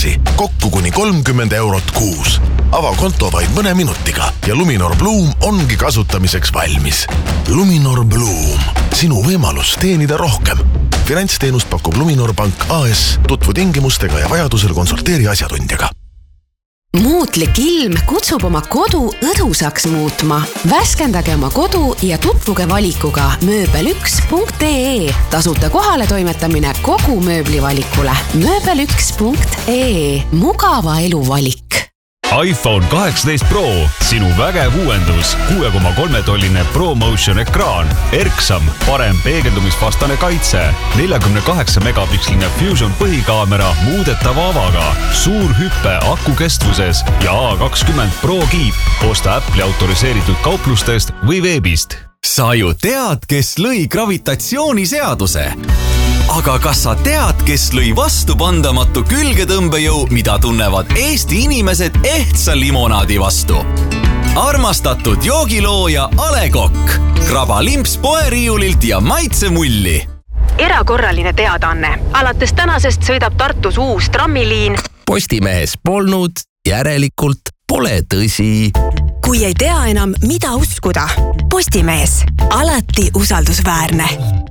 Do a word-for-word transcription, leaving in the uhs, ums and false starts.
intressi, kokku kuni kolmkümmend eurot kuus. Ava konto vaid mõne minutiga ja Luminor Bloom ongi kasutamiseks valmis. Luminor Bloom, sinu võimalus teenida rohkem. Finantsteenust pakub Luminor Pank A S, tutvu tingimustega ja vajadusel konsulteeri asjatundjaga. Muutlik ilm kutsub oma kodu õdusaks muutma. Värskendage oma kodu ja tutvuge valikuga mööbel üks punkt ee. Tasuta kohale toimetamine kogu mööblivalikule. mööbel üks punkt ee. Mugava elu valik. iPhone kaheksateist Pro, sinu vägev uuendus, kuue koma kolme tolline ProMotion ekraan, erksam, parem peegeldumisvastane kaitse, neljakümne kaheksa megapiksline Fusion põhikaamera muudetava avaga, suur hüppe aku kestvuses ja A kakskümmend Pro kiip. Osta Apple'i autoriseeritud kauplustest või veebist. Sa ju tead, kes lõi gravitatsiooniseaduse. Aga kas sa tead, kes lõi vastupandamatu külgetõmbejõu, mida tunnevad Eesti inimesed ehtsa limonaadi vastu? Armastatud joogilooja A Le Coq. Kraba limps poeriiulilt ja maitse mulli. Erakorraline teadaanne. Alates tänasest sõidab Tartus uus trammiliin. Postimehes polnud, järelikult pole tõsi. Kui ei tea enam, mida uskuda. Postimees. Alati usaldusväärne.